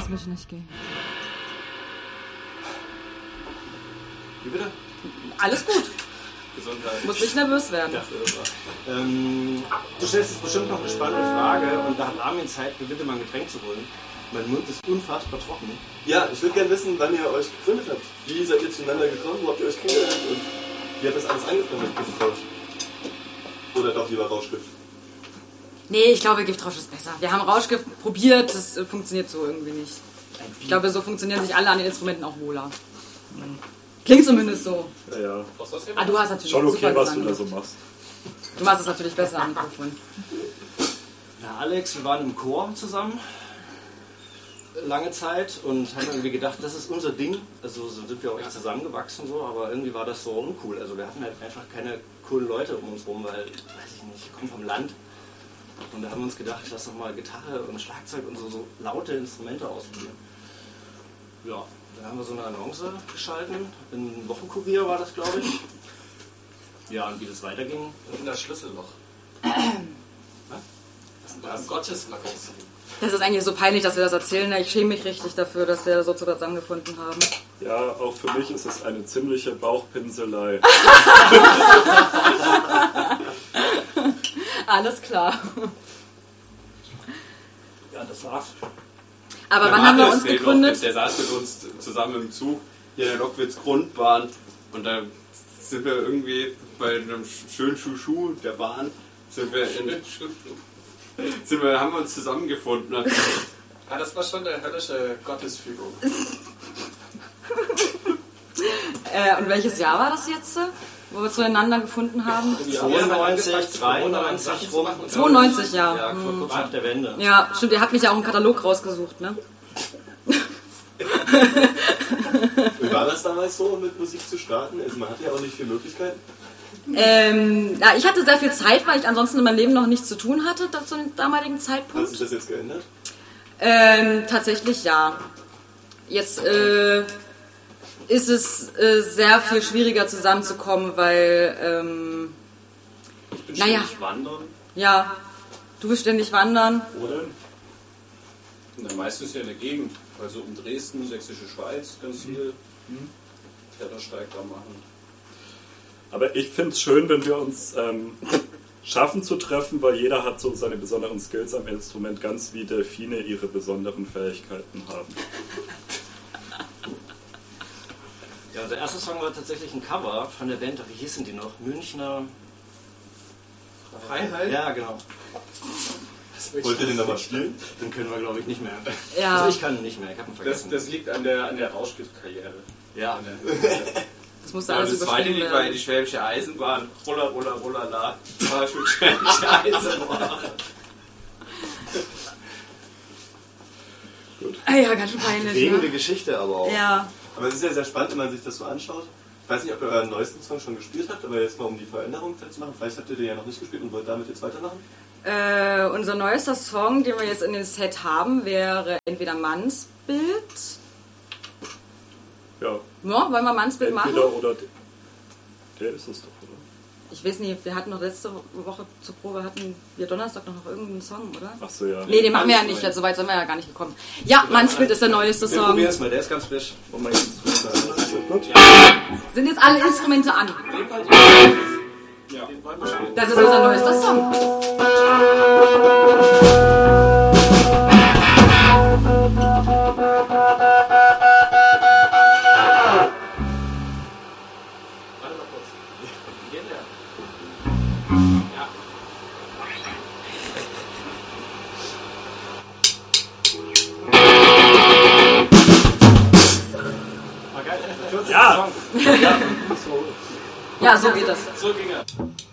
lass mich nicht gehen. Wie bitte? Alles gut. Gesundheit. Muss nicht nervös werden. Du stellst jetzt bestimmt noch eine spannende Frage und da hat Armin Zeit, mir bitte mal ein Getränk zu holen. Mein Mund ist unfassbar trocken. Ja, ich würde gerne wissen, wann ihr euch gegründet habt. Wie seid ihr zueinander gekommen? Wo habt ihr euch kennengelernt? Und wie hat das alles angefangen mit Giftrausch? Oder doch lieber Rauschgift? Nee, ich glaube, Giftrausch ist besser. Wir haben Rauschgift probiert, das funktioniert so irgendwie nicht. Ich glaube, so funktionieren sich alle an den Instrumenten auch wohler. Klingt zumindest so. Ja. Ah, du hast natürlich Schon okay, super was du Gesang. da so machst. Du machst es natürlich besser am Mikrofon. Ja, Alex, wir waren im Chor zusammen. Lange Zeit und haben irgendwie gedacht, das ist unser Ding. Also so sind wir auch echt zusammengewachsen so, aber irgendwie war das so uncool. Also wir hatten halt einfach keine coolen Leute um uns rum, weil, weiß ich nicht, ich komme vom Land. Und da haben wir uns gedacht, lass doch mal Gitarre und Schlagzeug und so laute Instrumente ausprobieren. Ja, da haben wir so eine Annonce geschalten. Im Wochenkurier war das, glaube ich. Ja, und wie das weiterging. In das Schlüsselloch. Das ist ein Gottesmagazin. Das ist eigentlich so peinlich, dass wir das erzählen. Ich schäme mich richtig dafür, dass wir so zusammengefunden haben. Ja, auch für mich ist es eine ziemliche Bauchpinselei. Alles klar. Ja, das war's. Aber wann haben wir uns gegründet? Der saß mit uns zusammen im Zug hier in der Lockwitz-Grundbahn und da sind wir irgendwie bei einem schönen Schuschu der Bahn haben wir uns zusammengefunden. Ah, das war schon eine höllische Gottesfügung. Und welches Jahr war das jetzt, wo wir zueinander gefunden haben? 92, 93 rum. 92, ja. Ja, kurz nach der Wende. Ja, stimmt, ihr habt mich ja auch im Katalog rausgesucht, ne? Wie war das damals so, mit Musik zu starten? Also man hatte ja auch nicht viele Möglichkeiten. Ja, ich hatte sehr viel Zeit, weil ich ansonsten in meinem Leben noch nichts zu tun hatte zu dem damaligen Hat Zeitpunkt. sich das jetzt geändert? Tatsächlich ja. Jetzt ist es sehr viel schwieriger zusammenzukommen, weil Ich bin Naja. ständig wandern. ja, du bist ständig wandern. Oder? Na, meistens ja in der Gegend. Also um Dresden, Sächsische Schweiz, ganz viel Klettersteig da machen. Aber ich finde es schön, wenn wir uns schaffen zu treffen, weil jeder hat so seine besonderen Skills am Instrument, ganz wie Delfine ihre besonderen Fähigkeiten haben. Ja, der erste Song war tatsächlich ein Cover von der Band, wie hießen die noch? Münchner Freiheit? Ja, genau. Wollt ihr den nochmal spielen? Den können wir, glaube ich, nicht mehr. Ja. Also ich kann ihn nicht mehr, ich habe ihn vergessen. Das liegt an der Rauschgift-Karriere. Ja. Das musste Ja, alles das zweite überschrieben Lied war werden. die Schwäbische Eisenbahn. Roller, Roller, Roller, la. War schon Schwäbische Eisenbahn. Ja, ganz schön peinlich. Prägende Ne? Geschichte aber auch. Ja. Aber es ist ja sehr spannend, wenn man sich das so anschaut. Ich weiß nicht, ob ihr euren neuesten Song schon gespielt habt, aber jetzt mal um die Veränderung zu machen. Vielleicht habt ihr den ja noch nicht gespielt und wollt damit jetzt weitermachen. Unser neuester Song, den wir jetzt in dem Set haben, wäre entweder Mannsbild. Ja, Ja, wollen wir Mannsbild machen? entweder oder der ist es doch, oder? Ich weiß nicht, wir hatten noch letzte Woche zur Probe, hatten wir Donnerstag noch irgendeinen Song, oder? Ach so, ja. Nee, den machen wir ja nicht, so weit sind wir ja gar nicht gekommen. Ja, Mannsbild ist der neueste Wir Song. probieren es mal, der ist ganz frisch. Und mein Instrument ist gut. Sind jetzt alle Instrumente an? Ja. Das ist unser neuester Song. Warte mal kurz. Wie geht der? Ja. War geil, Ja! Ja, so geht das. So ging er.